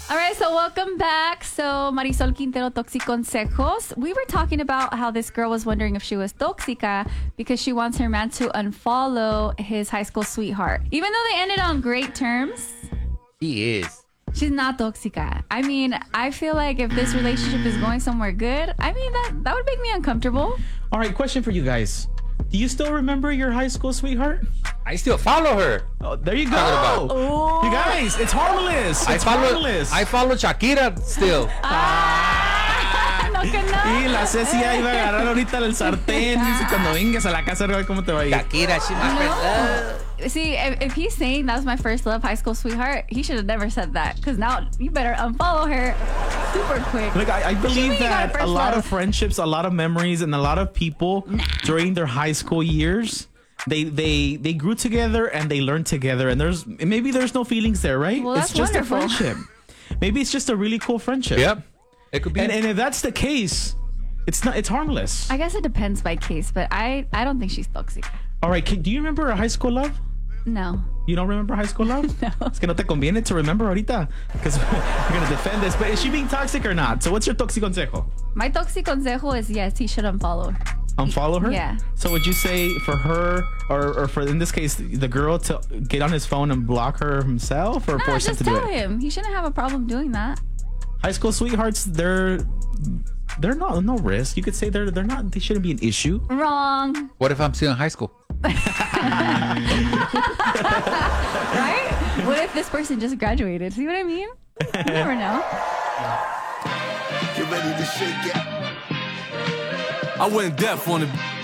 All right, so welcome back. So Marisol Quintero, Toxiconsejos. We were talking about how this girl was wondering if she was tóxica because she wants her man to unfollow his high school sweetheart. Even though they ended on great terms, He is. she's not tóxica. I mean, I feel like if this relationship is going somewhere good, I mean, that would make me uncomfortable. All right, question for you guys. Do you still remember your high school sweetheart? I still follow her. Oh, there you go. Talking Oh. You guys, it's harmless. It's harmless. I follow Shakira still. No que no. Y la Ceci ya iba a agarrar ahorita el sartén. Dice, cuando vengas a la casa, a ver cómo te va a ir. Shakira, she's my first love. See, if he's saying that was my first love, high school sweetheart, he should have never said that. Because now you better unfollow her super quick. Look, I believe You got that first a lot love. of friendships, a lot of memories, and a lot of people during their high school years, they grew together and they learned together. And maybe there's no feelings there, right? Well, it's that's just wonderful. a friendship. Maybe it's just a really cool friendship. Yep. It could be. And if that's the case, it's harmless. I guess it depends by case, but I don't think she's toxic. All right, do you remember a high school love? No. You don't remember high school love? No. Es que no te conviene to remember ahorita because we're going to defend this. But is she being toxic or not? So what's your toxiconsejo? My toxic consejo is yes, he should unfollow her. Unfollow her? Yeah. So would you say for her or for, in this case, the girl to get on his phone and block her himself or No, force him just to do tell it? him. He shouldn't have a problem doing that. High school sweethearts, they're not no risk. You could say they shouldn't be an issue. Wrong. What if I'm still in high school? Right? What if this person just graduated? See what I mean? You never know. Get ready to shake it. I went deaf on it.